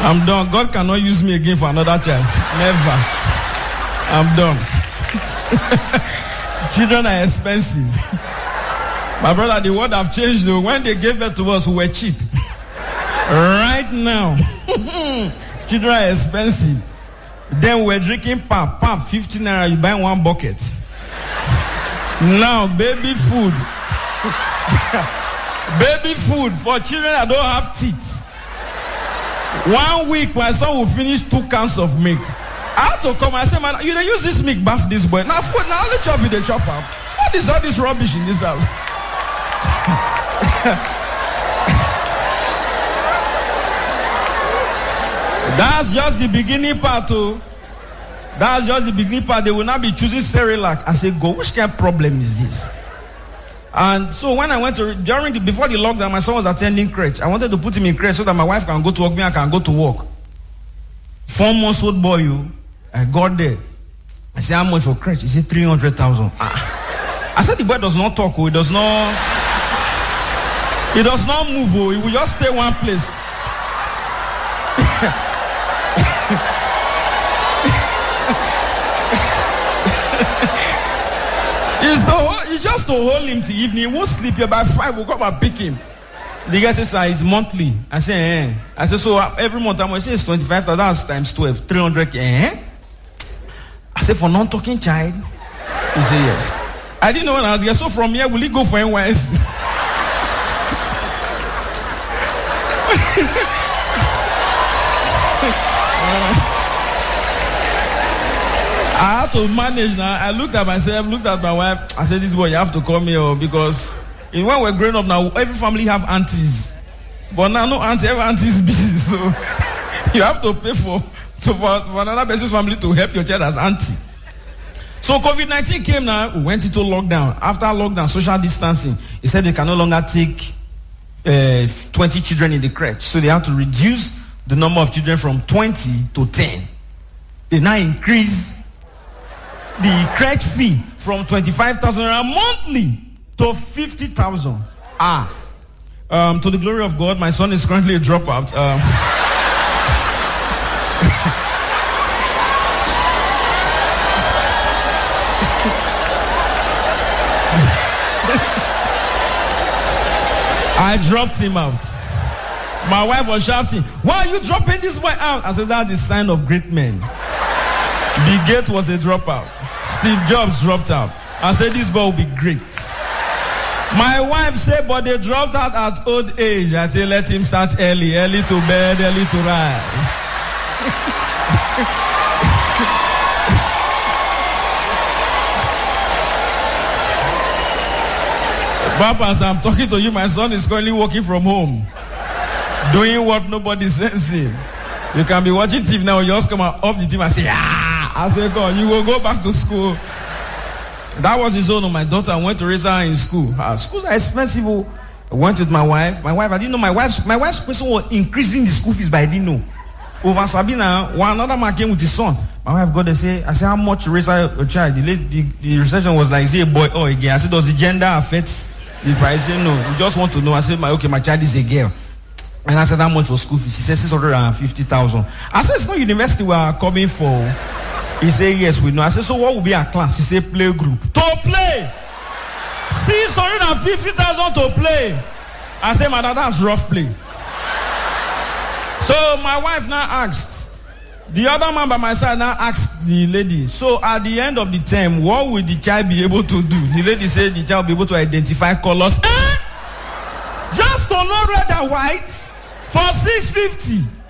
I'm done. God cannot use me again for another child. Never. I'm done. Children are expensive. My brother, the world have changed though. When they gave birth to us, we were cheap. Right now, children are expensive. Then we're drinking pap, 15 naira, you buy one bucket. Now, baby food. Baby food for children that don't have teeth. 1 week, my son will finish 2 cans of milk. I had to come and say, man, you don't use this milk, bath this boy. Now, food, now only chop it, they chop up. What is all this rubbish in this house? That's just the beginning part, too. That's just the beginning part. They will not be choosing Cerelac. I say, go, which kind of problem is this? And so when I went to, before the lockdown, my son was attending crèche. I wanted to put him in crèche so that my wife can go to work, me I can go to work. 4 months old boy, I got there. I said, how much for crèche? He said, 300,000. I said, the boy does not talk, he does not move, he will just stay one place. It's just to hold him till evening. He won't sleep here. By 5, we'll come and pick him. The guy says, it's monthly. I say, I say, so every month, I'm going to say it's 25,000. That's times 12, 300. I say, for non-talking child? He said, yes. I didn't know when I was here. So from here, will he go for NYS? I had to manage now. I looked at myself, looked at my wife. I said, this boy, you have to come here because when we're growing up now, every family have aunties. But now no auntie, every auntie is busy. So you have to pay for another person's family to help your child as auntie. So COVID-19 came now. We went into lockdown. After lockdown, social distancing, he said they can no longer take 20 children in the crèche. So they have to reduce the number of children from 20 to 10. They now increase the crèche fee from 25,000 monthly to 50,000. To the glory of God, my son is currently a dropout. I dropped him out. My wife was shouting, why are you dropping this boy out? I said, that's the sign of great men. Bill Gates was a dropout. Steve Jobs dropped out. I said, this boy will be great. My wife said, but they dropped out at old age. I said, let him start early to bed, early to rise. Papas, I'm talking to you. My son is currently working from home, doing what nobody sends him. You can be watching TV now. You just come off the TV and say, I said, God, you will go back to school. That was his own. My daughter went to raise her in school. Schools are expensive. I went with my wife. I didn't know my wife's question was increasing the school fees, but I didn't know. Over Sabina, another man came with his son. My wife got there, I said, how much to raise a child? The reception was like, is he a boy or a girl? I said, does the gender affect the price? I said, no. We just want to know. I said, my child is a girl. And I said, how much was school fees? She said, 650,000. I said, it's not university we are coming for. He said, yes, we know. I said, so what will be our class? He said, play group. To play! 650,000 to play. I said, madam, that's rough play. So my wife now asked, the other man by my side now asked the lady, so at the end of the term, what will the child be able to do? The lady said the child will be able to identify colors. Just to know red and white for 650.